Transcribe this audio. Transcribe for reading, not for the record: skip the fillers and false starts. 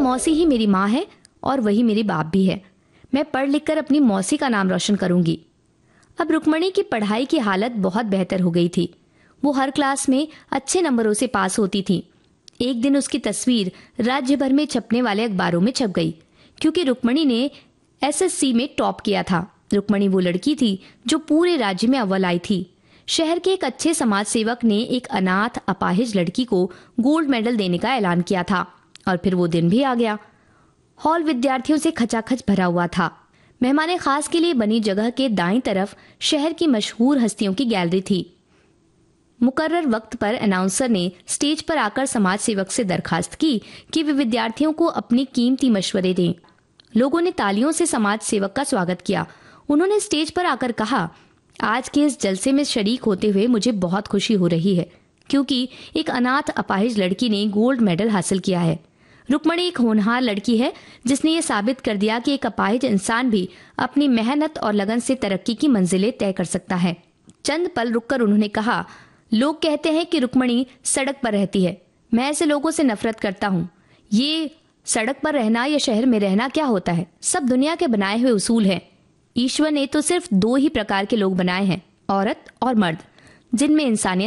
मौसी ही मेरी माँ है और वही मेरी बाप भी है। मैं पढ़ लिख कर अपनी मौसी का नाम रोशन करूंगी। अब रुक्मणी की पढ़ाई की हालत बहुत बेहतर हो गई थी। वो हर क्लास में अच्छे नंबरों से पास होती थी। एक दिन उसकी तस्वीर राज्य भर में छपने वाले अखबारों में छप गई, क्योंकि रुक्मणी ने एसएससी में टॉप किया था। रुक्मणी वो लड़की थी जो पूरे राज्य में अव्वल आई थी। शहर के एक अच्छे समाज सेवक ने एक अनाथ अपाहिज लड़की को गोल्ड मेडल देने का ऐलान किया था, और फिर वो दिन भी आ गया। हॉल विद्यार्थियों से खचाखच भरा हुआ था। मेहमाने खास के लिए बनी जगह के दाईं तरफ शहर की मशहूर हस्तियों की गैलरी थी। मुकर्रर वक्त पर अनाउंसर ने स्टेज पर आकर समाज सेवक से दरखास्त की कि वे विद्यार्थियों को अपनी कीमती मशवरे दें। लोगों ने तालियों से समाज सेवक का स्वागत किया। उन्होंने स्टेज पर आकर कहा, आज के इस जलसे में शरीक होते हुए मुझे बहुत खुशी हो रही है, क्योंकि एक अनाथ अपाहिज लड़की ने गोल्ड मेडल हासिल किया है। रुक्मणी एक होनहार लड़की है जिसने ये साबित कर दिया कि एक अपाहिज इंसान भी अपनी मेहनत और लगन से तरक्की की मंजिलें तय कर सकता है। चंद पल रुककर उन्होंने कहा, लोग कहते हैं कि रुक्मणी सड़क पर रहती है। मैं ऐसे लोगों से नफरत करता हूँ। ये सड़क पर रहना या शहर में रहना क्या होता है? सब दुनिया के बनाए हुए उसूल हैं। ईश्वर ने तो सिर्फ 2 ही प्रकार के लोग बनाए हैं, औरत और मर्द, जिनमें इंसानियत